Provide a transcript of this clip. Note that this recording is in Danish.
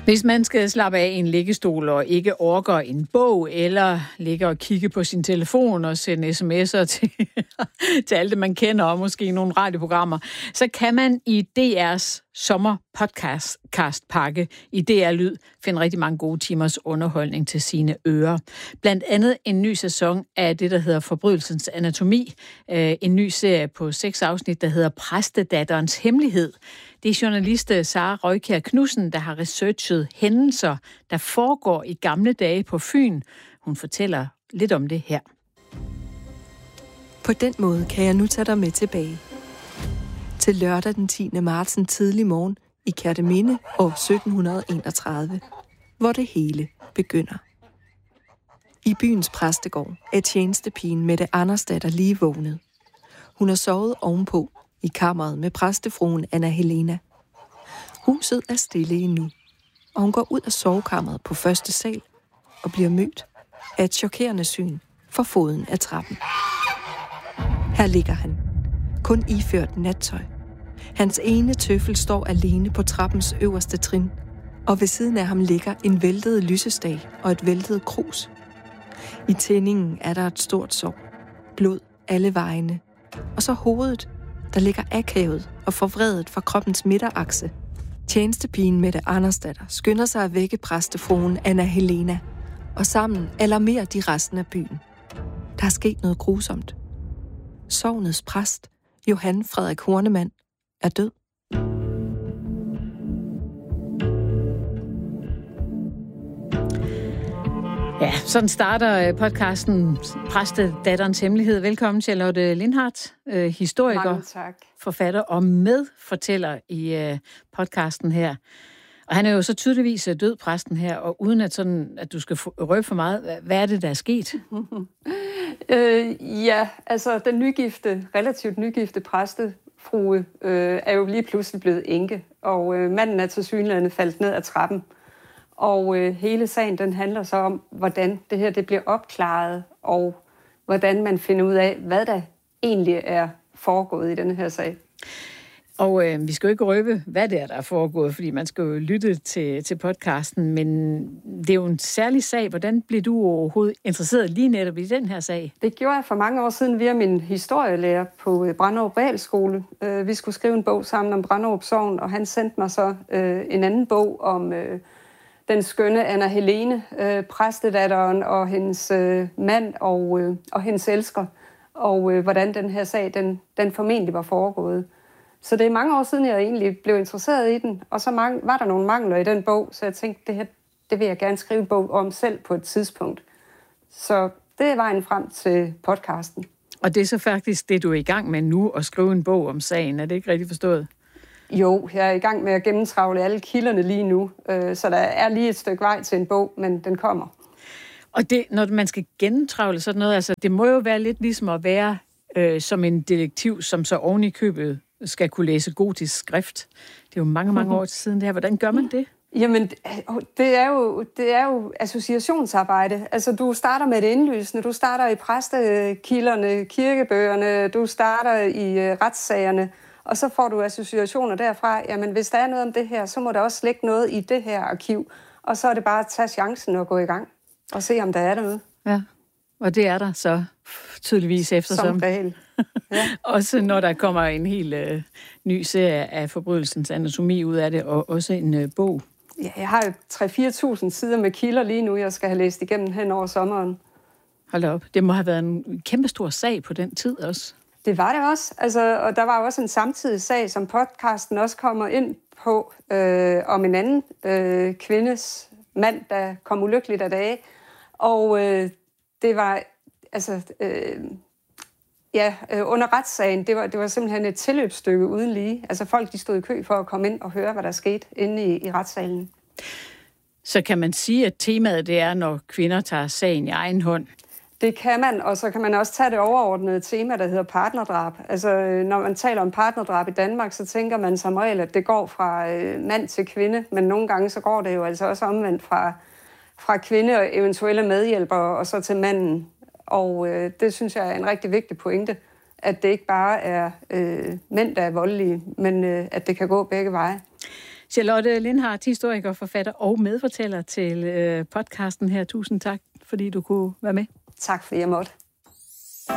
Hvis man skal slappe af i en liggestol og ikke orker en bog, eller ligger og kigge på sin telefon og sende sms'er til alt det, man kender, og måske nogle radioprogrammer, så kan man i DR's sommerpodcastpakke i DR Lyd finde rigtig mange gode timers underholdning til sine ører. Blandt andet en ny sæson af det, der hedder Forbrydelsens Anatomi. En ny serie på 6 afsnit, der hedder Præstedatterens Hemmelighed. Det er journalist Sara Røykjær Knudsen, der har researchet hændelser, der foregår i gamle dage på Fyn. Hun fortæller lidt om det her. På den måde kan jeg nu tage dig med tilbage. Til lørdag den 10. marts en tidlig morgen i Kerteminde år 1731, hvor det hele begynder. I byens præstegård er tjenestepigen Mette Andersdatter lige vågnet. Hun har sovet ovenpå i kammeret med præstefruen Anna Helena. Huset er stille endnu, og hun går ud af sovekammeret på første sal og bliver mødt af et chokerende syn for foden af trappen. Her ligger han, kun iført nattøj. Hans ene tøffel står alene på trappens øverste trin, og ved siden af ham ligger en væltet lysestage og et væltet krus. I tændingen er der et stort sår, blod alle vejene, og så hovedet, der ligger akavet og forvredet fra kroppens midterakse. Tjenestepigen Mette Andersdatter skynder sig at vække præstefruen Anna Helena, og sammen alarmerer de resten af byen. Der er sket noget grusomt. Sognets præst, Johan Frederik Hornemann, er død. Ja, sådan starter podcasten Præstedatterens Hemmelighed. Velkommen, Charlotte Lindhardt, historiker, forfatter og medfortæller i podcasten her. Og han er jo så tydeligvis død, præsten her, og uden at du skal røbe for meget, hvad er det, der er sket? Ja, altså den relativt nygifte præstefrue er jo lige pludselig blevet enke, og manden er tilsyneladende faldet ned ad trappen. Og hele sagen, den handler så om, hvordan det her det bliver opklaret, og hvordan man finder ud af, hvad der egentlig er foregået i denne her sag. Og vi skal jo ikke røbe, hvad det er, der er foregået, fordi man skal jo lytte til podcasten, men det er jo en særlig sag. Hvordan blev du overhovedet interesseret lige netop i den her sag? Det gjorde jeg for mange år siden via min historielærer på Branderup Realskole. Vi skulle skrive en bog sammen om Branderup Sogn, og han sendte mig så en anden bog om den skønne Anna Helene, præstedatteren og hendes mand og hendes elsker, og hvordan den her sag, den formentlig var foregået. Så det er mange år siden, jeg egentlig blev interesseret i den, og så var der nogle mangler i den bog, så jeg tænkte, det vil jeg gerne skrive en bog om selv på et tidspunkt. Så det er vejen frem til podcasten. Og det er så faktisk det, du er i gang med nu, at skrive en bog om sagen. Er det ikke rigtig forstået? Jo, jeg er i gang med at gennemtravle alle kilderne lige nu, så der er lige et stykke vej til en bog, men den kommer. Og det, når man skal gennemtravle sådan noget, altså det må jo være lidt ligesom at være som en detektiv, som så oven i købet skal kunne læse gotisk skrift. Det er jo mange år siden det her. Hvordan gør man det? Jamen, det er jo associationsarbejde. Altså, du starter med det indlysende, du starter i præstekilderne, kirkebøgerne, du starter i retssagerne, og så får du associationer derfra. Jamen, hvis der er noget om det her, så må der også ligge noget i det her arkiv. Og så er det bare at tage chancen og gå i gang og se, om der er noget. Ja, og det er der så tydeligvis eftersom. Som regel. Ja. Også når der kommer en helt ny serie af Forbrydelsens Anatomi ud af det, og også en bog. Ja, jeg har jo 3-4.000 sider med kilder lige nu, jeg skal have læst igennem hen over sommeren. Hold op. Det må have været en kæmpestor sag på den tid også. Det var det også. Altså, og der var også en samtidig sag, som podcasten også kommer ind på, om en anden kvindes mand, der kom ulykkeligt af dage. Og det var, altså, under retssagen, det var simpelthen et tilløbsstykke uden lige. Altså folk, de stod i kø for at komme ind og høre, hvad der skete inde i retssalen. Så kan man sige, at temaet det er, når kvinder tager sagen i egen hånd? Det kan man, og så kan man også tage det overordnede tema, der hedder partnerdrab. Altså, når man taler om partnerdrab i Danmark, så tænker man som regel, at det går fra mand til kvinde, men nogle gange så går det jo altså også omvendt fra kvinde og eventuelle medhjælpere og så til manden. Og det synes jeg er en rigtig vigtig pointe, at det ikke bare er mænd, der er voldelige, men at det kan gå begge veje. Charlotte Lindhardt, historiker, forfatter og medfortæller til podcasten her. Tusind tak, fordi du kunne være med. Tak fordi jeg måtte.